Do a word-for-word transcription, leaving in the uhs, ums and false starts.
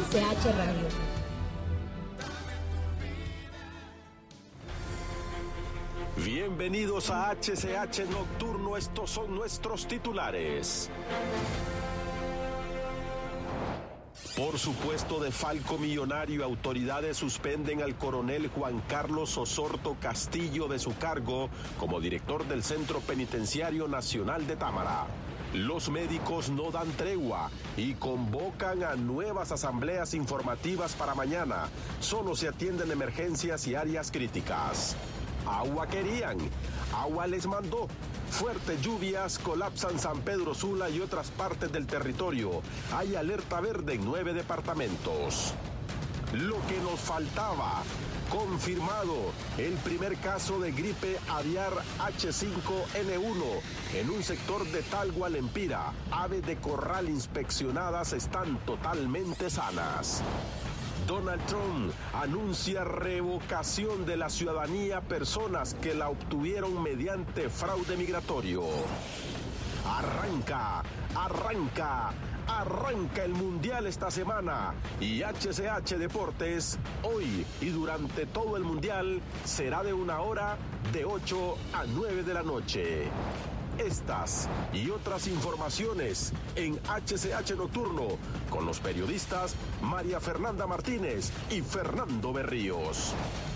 C H Radio. Bienvenidos a H C H Nocturno, estos son nuestros titulares. Por supuesto de falco millonario, autoridades suspenden al coronel Juan Carlos Osorto Castillo de su cargo como director del Centro Penitenciario Nacional de Támara. Los médicos no dan tregua y convocan a nuevas asambleas informativas para mañana. Solo se atienden emergencias y áreas críticas. Agua querían, agua les mandó. Fuertes lluvias colapsan San Pedro Sula y otras partes del territorio. Hay alerta verde en nueve departamentos. Lo que nos faltaba. Confirmado el primer caso de gripe aviar H cinco N uno en un sector de Talgual, Empira. Aves de corral inspeccionadas están totalmente sanas. Donald Trump anuncia revocación de la ciudadanía a personas que la obtuvieron mediante fraude migratorio. Arranca, arranca, arranca el Mundial esta semana y H C H Deportes hoy y durante todo el Mundial será de una hora de ocho a nueve de la noche. Estas y otras informaciones en H C H Nocturno con los periodistas María Fernanda Martínez y Fernando Berríos.